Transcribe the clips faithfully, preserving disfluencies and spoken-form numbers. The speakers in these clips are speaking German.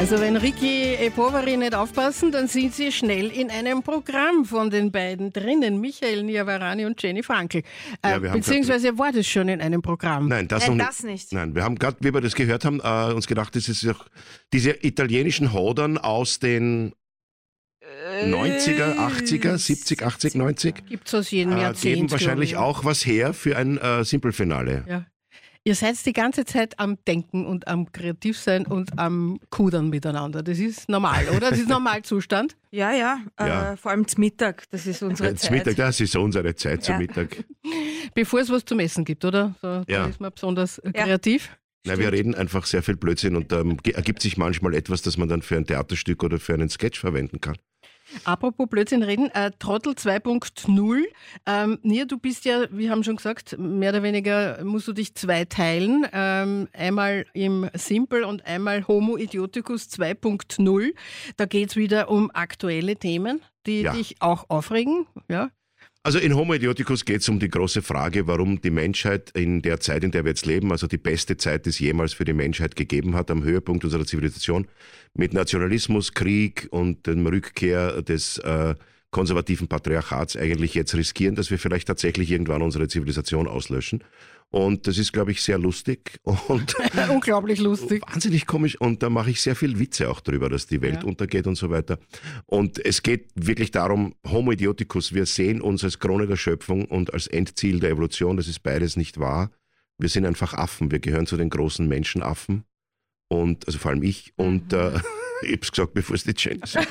Also wenn Ricky e Poveri nicht aufpassen, dann sind sie schnell in einem Programm von den beiden drinnen, Michael Niavarani und Jenny Frankel. Äh, Ja, wir haben beziehungsweise grad, war das schon in einem Programm? Nein, das, Nein, noch das nicht. Nein, wir haben gerade, wie wir das gehört haben, äh, uns gedacht, das ist auch diese italienischen Hodern aus den neunziger, achtziger, siebzig, achtzig, neunzig. Gibt es aus jedem Äh, Jahrzehnt. geben wahrscheinlich auch was her für ein äh, Simple-Finale. Ja. Ihr seid die ganze Zeit am Denken und am Kreativsein und am Kudern miteinander. Das ist normal, oder? Das ist Normalzustand. Ja, ja, Ja. Äh, vor allem zum Mittag, das ist unsere Äh, Zeit. zum Mittag, das ist unsere Zeit zum Ja. Mittag. Bevor es was zum Essen gibt, oder? So, da Ja. ist man besonders äh, Ja. kreativ. Na, wir reden einfach sehr viel Blödsinn und ähm, ge- ergibt sich manchmal etwas, das man dann für ein Theaterstück oder für einen Sketch verwenden kann. Apropos Blödsinn reden, äh, Trottel zwei Punkt null. Ähm, Nia, du bist ja, wir haben schon gesagt, mehr oder weniger musst du dich zweiteilen. Ähm, einmal im Simple und einmal Homo Idioticus zwei Punkt null. Da geht's wieder um aktuelle Themen, die Ja. dich auch aufregen. Ja. Also in Homo Idioticus geht es um die große Frage, warum die Menschheit in der Zeit, in der wir jetzt leben, also die beste Zeit, die es jemals für die Menschheit gegeben hat, am Höhepunkt unserer Zivilisation, mit Nationalismus, Krieg und der Rückkehr des äh, konservativen Patriarchats eigentlich jetzt riskieren, dass wir vielleicht tatsächlich irgendwann unsere Zivilisation auslöschen. Und das ist, glaube ich, sehr lustig und Unglaublich lustig. wahnsinnig komisch. Und da mache ich sehr viel Witze auch drüber, dass die Welt Ja. untergeht und so weiter. Und es geht wirklich darum, Homo Idioticus, wir sehen uns als Krone der Schöpfung und als Endziel der Evolution. Das ist beides nicht wahr. Wir sind einfach Affen. Wir gehören zu den großen Menschenaffen. Und, also vor allem ich. Und äh, ich hab's gesagt, bevor es die Jenny sagt.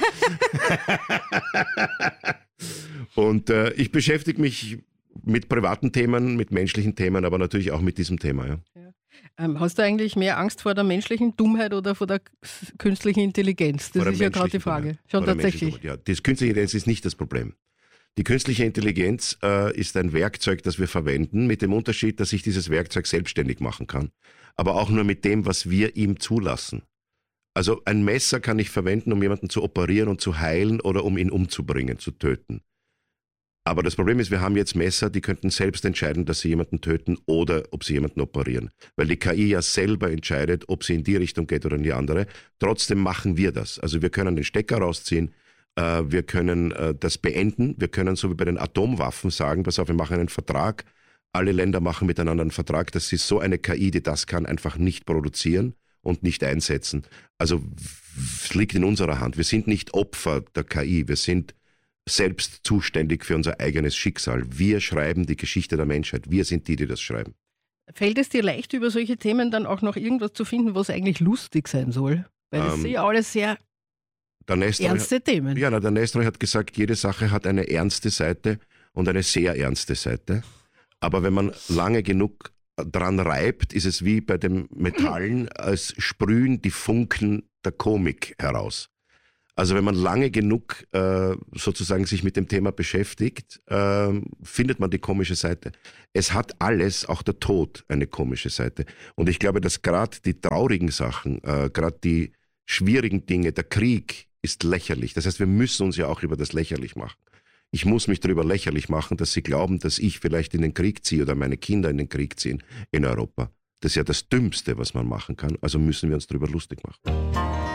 Und äh, ich beschäftige mich mit privaten Themen, mit menschlichen Themen, aber natürlich auch mit diesem Thema. Ja. Ähm, hast du eigentlich mehr Angst vor der menschlichen Dummheit oder vor der k- künstlichen Intelligenz? Das Vor der ist ja gerade die menschlichen Frage. Dummheit. Schon Vor der tatsächlich. menschlichen Dummheit, Ja, die künstliche Intelligenz ist nicht das Problem. Die künstliche Intelligenz äh, ist ein Werkzeug, das wir verwenden, mit dem Unterschied, dass ich dieses Werkzeug selbstständig machen kann. Aber auch nur mit dem, was wir ihm zulassen. Also ein Messer kann ich verwenden, um jemanden zu operieren und zu heilen oder um ihn umzubringen, zu töten. Aber das Problem ist, wir haben jetzt Messer, die könnten selbst entscheiden, dass sie jemanden töten oder ob sie jemanden operieren. Weil die K I ja selber entscheidet, ob sie in die Richtung geht oder in die andere. Trotzdem machen wir das. Also wir können den Stecker rausziehen, äh, wir können äh, das beenden, wir können so wie bei den Atomwaffen sagen, pass auf, wir machen einen Vertrag. Alle Länder machen miteinander einen Vertrag, dass sie so eine K I, die das kann, einfach nicht produzieren und nicht einsetzen. Also w- es liegt in unserer Hand. Wir sind nicht Opfer der K I, wir sind selbst zuständig für unser eigenes Schicksal. Wir schreiben die Geschichte der Menschheit. Wir sind die, die das schreiben. Fällt es dir leicht, über solche Themen dann auch noch irgendwas zu finden, was eigentlich lustig sein soll? Weil das Ähm, sind ja alles sehr Der Nestor, ernste Themen. ja, na, der Nestor hat gesagt, jede Sache hat eine ernste Seite und eine sehr ernste Seite. Aber wenn man lange genug dran reibt, ist es wie bei den Metallen, als sprühen die Funken der Komik heraus. Also wenn man lange genug äh, sozusagen sich mit dem Thema beschäftigt, äh, findet man die komische Seite. Es hat alles, auch der Tod, eine komische Seite. Und ich glaube, dass gerade die traurigen Sachen, äh, gerade die schwierigen Dinge, der Krieg ist lächerlich. Das heißt, wir müssen uns ja auch über das lächerlich machen. Ich muss mich darüber lächerlich machen, dass sie glauben, dass ich vielleicht in den Krieg ziehe oder meine Kinder in den Krieg ziehen in Europa. Das ist ja das Dümmste, was man machen kann. Also müssen wir uns darüber lustig machen.